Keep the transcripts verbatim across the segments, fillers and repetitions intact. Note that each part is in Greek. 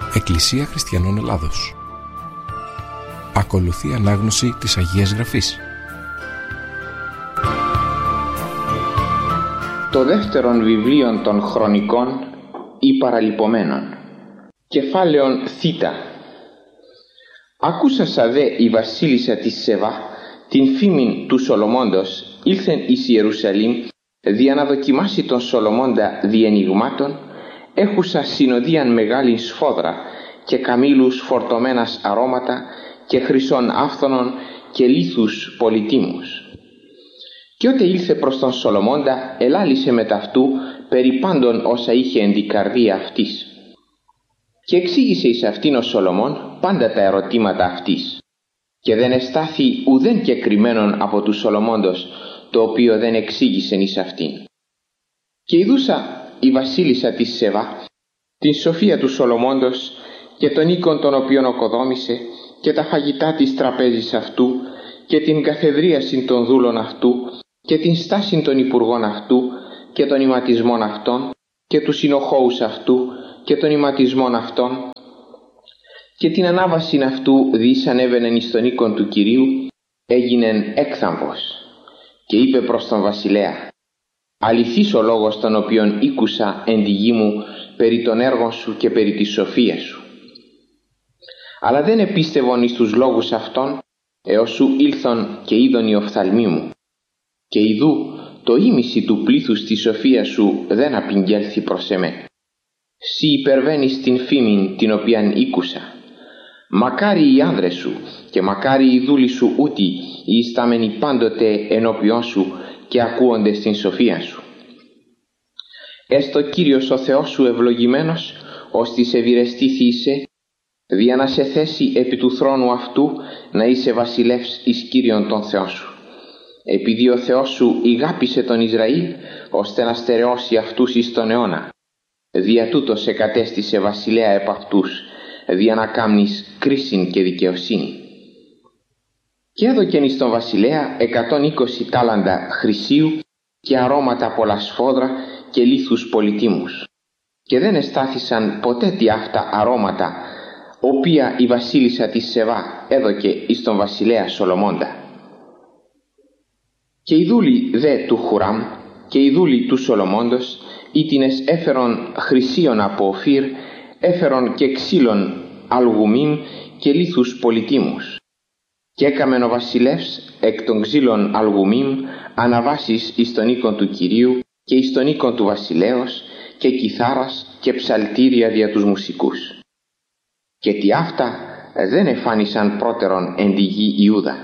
Εκκλησία Χριστιανών Ελλάδος. Ακολουθεί ανάγνωση της Αγίας Γραφής. Το δεύτερον βιβλίον των Χρονικών ή Παραλυπωμένων. Κεφάλαιον Θήτα. Ακούσασα δε η βασίλισσα της Σεβά την φήμην του Σολομώντος ήλθεν εις Ιερουσαλήμ δια να δοκιμάσει τον Σολομώντα διενιγμάτων, έχουσα συνοδίαν μεγάλην σφόδρα και καμήλους φορτωμένας αρώματα και χρυσών άφθονων και λίθους πολυτίμους. Και ότε ήλθε προς τον Σολομώντα, ελάλησε με ταυτού περί πάντων όσα είχε εν την καρδία αυτής. Και εξήγησε εις αυτήν ο Σολομών πάντα τα ερωτήματα αυτής. Και δεν εστάθη ουδέν κεκριμένον από του Σολομώντος, το οποίο δεν εξήγησεν εις αυτήν. Και ειδούσα η βασίλισσα της Σεβά την σοφία του Σολομώντος και τον οίκον τον οποίον οκοδόμησε και τα φαγητά της τραπέζης αυτού και την καθεδρίαση των δούλων αυτού και την στάση των υπουργών αυτού και των ηματισμών αυτών και τους συνοχώους αυτού και των ηματισμών αυτών και την ανάβαση αυτού διείς ανέβαινεν εις τον οίκον του Κυρίου, έγινεν έκθαμβος και είπε προς τον βασιλέα: αληθής ο λόγος τον οποίον ήκουσα εν τη γη μου περί των έργων σου και περί της σοφίας σου. Αλλά δεν επίστευον εις τους λόγους αυτών έως σου ήλθον και είδον οι οφθαλμοί μου. Και ιδού το ήμιση του πλήθους της σοφίας σου δεν απηγγέλθη προς εμέ. Συ υπερβαίνεις την φήμην την οποίαν ήκουσα. Μακάρι οι άνδρες σου και μακάρι οι δούλοι σου ούτι οι ιστάμενοι πάντοτε ενώπιόν σου και ακούοντες την σοφία σου. Έστω Κύριος ο Θεός σου ευλογημένος, ώστις ευηρεστήθη είσαι, δια να σε θέσει επί του θρόνου αυτού να είσαι βασιλεύς εις Κύριον τον Θεό σου. Επειδή ο Θεός σου ηγάπησε τον Ισραήλ, ώστε να στερεώσει αυτούς εις τον αιώνα. Δια τούτο σε κατέστησε βασιλέα επ' αυτούς, δια να κάμνεις κρίσιν και δικαιοσύνη. Και έδωκεν εις τον βασιλέα εκατόν είκοσι τάλαντα χρυσίου και αρώματα πολλά σφόδρα και λίθους πολυτίμους. Και δεν εστάθησαν ποτέ τι αυτά αρώματα, οποία η βασίλισσα της Σεβά έδωκε εις τον βασιλέα Σολομώντα. Και οι δούλοι δε του Χουράμ και οι δούλοι του Σολομώντος ήτινες έφερον χρυσίων από Οφύρ, έφερον και ξύλων αλγουμίμ και λίθους πολυτίμους. Και έκαμεν ο βασιλεύς εκ των ξύλων αλγουμίμ αναβάσεις εις τον οίκον του Κυρίου και εις τον οίκον του βασιλέως και κιθάρας και ψαλτήρια δια τους μουσικούς. Και τι αυτά δεν εφάνισαν πρώτερον εν τη γη Ιούδα.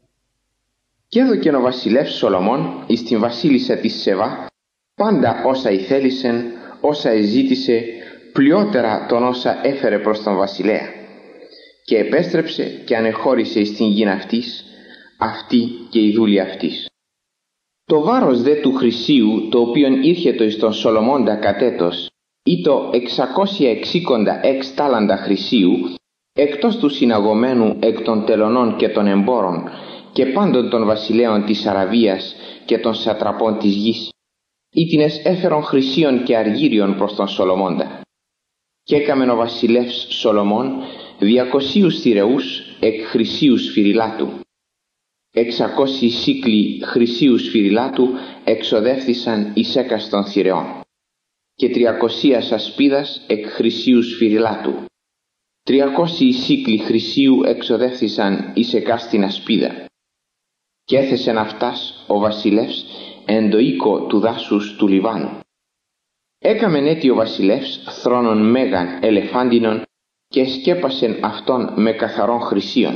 Και έδωκεν ο βασιλεύς Σολομών εις την βασίλισσα της Σεβά πάντα όσα ηθέλησεν, όσα εζήτησε, πλειότερα τον όσα έφερε προς τον βασιλέα. Και επέστρεψε και ανεχώρησε εις την γην αυτής, αυτή και η δούλη αυτής. Το βάρος δε του χρυσίου, το οποίον ήρχετο εις τον Σολομώντα κατέτος, ή το εξακόσια εξήκοντα εξ τάλαντα χρυσίου, εκτός του συναγωμένου εκ των τελωνών και των εμπόρων και πάντων των βασιλέων της Αραβίας και των σατραπών της γης, ήτινες έφερον χρυσίων και αργύριων προς τον Σολομώντα. Και έκαμεν ο βασιλεύς Σολομών διακοσίους θηρεούς εκ χρυσίου σφυριλάτου. Εξακόσιοι σύκλοι χρυσίου σφυριλάτου εξοδεύθησαν εις έκαστον θηρεών. Και τριακοσίας ασπίδας εκ χρυσίου σφυριλάτου. Τριακόσιοι σύκλοι χρυσίου εξοδεύθησαν εις εκάστην ασπίδα. Και έθεσεν αυτάς ο βασιλεύς εν το οίκο του δάσους του Λιβάνου. Έκαμεν έτι ο βασιλεύς θρόνον μέγαν ελεφάντινον και σκέπασεν αυτόν με καθαρόν χρυσίον.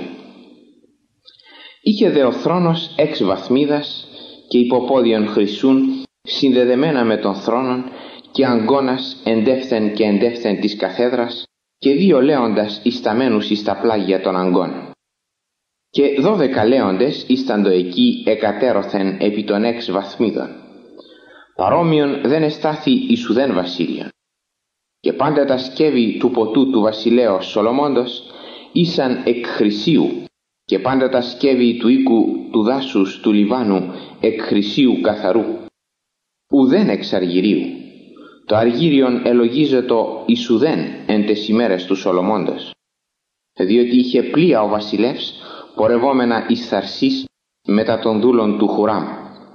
Είχε δε ο θρόνος έξ βαθμίδας και υποπόδιον χρυσούν συνδεδεμένα με τον θρόνον και αγκώνας εντεύθεν και εντεύθεν της καθέδρας και δύο λέοντας ισταμένους εις τα πλάγια των αγκών. Και δώδεκα λέοντες ίσταντο εκεί εκατέρωθεν επί των έξ βαθμίδων. Παρόμοιον δεν εστάθη εις ουδέν βασίλειον. Και πάντα τα σκεύη του ποτού του βασιλέως Σολομώντος ήσαν εκ χρυσίου και πάντα τα σκεύη του οίκου του δάσους του Λιβάνου εκ χρυσίου καθαρού. Ουδέν εξ αργυρίου. Το αργύριον ελογίζετο Ισουδέν εν τες ημέρες του Σολομώντος, διότι είχε πλοία ο βασιλεύς πορευόμενα εις Θαρσής μετά των δούλων του Χουράμ.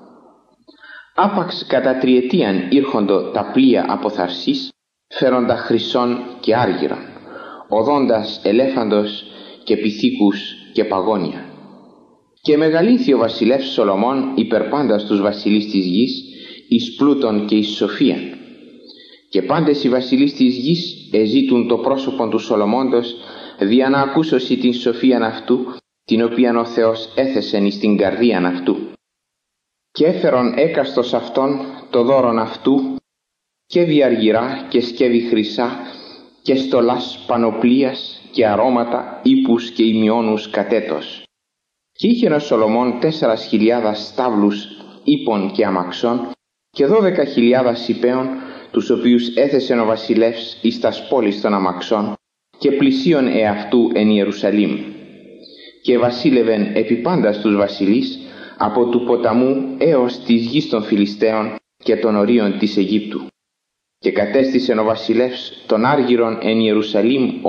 Άπαξ κατά τριετίαν ήρχοντο τα πλοία από Θαρσής, φέροντα χρυσόν και άργυρον, οδόντας ελέφαντος και πυθίκους και παγόνια. Και μεγαλύνθη ο βασιλεύς Σολομών υπερπάντας τους βασιλείς της γης, εις πλούτον και εις σοφίαν. Και πάντες οι βασιλείς της γης εζήτουν το πρόσωπον του Σολομώντος, δια να ακούσωσι την σοφίαν αυτού, την οποίαν ο Θεός έθεσεν εις την καρδίαν αυτού. Και έφερον έκαστος αυτόν το δώρον αυτού, και διαργυρά και σκεύη χρυσά, και στολάς πανοπλίας και αρώματα, ύπους και ημιώνους κατέτος. Και είχε ο Σολομών τέσσερας χιλιάδας στάβλους ύπων και αμαξών, και δώδεκα χιλιάδας υπέων, τους οποίους έθεσεν ο βασιλεύς εις τας πόλεις των αμαξών, και πλησίον εαυτού εν Ιερουσαλήμ. Και βασίλευεν επί πάντας τους βασιλείς, από του ποταμού έως της γης των Φιλιστέων και των ορίων της Αιγύπτου. Και κατέστησεν ο βασιλεύς τον άργυρον εν Ιερουσαλήμ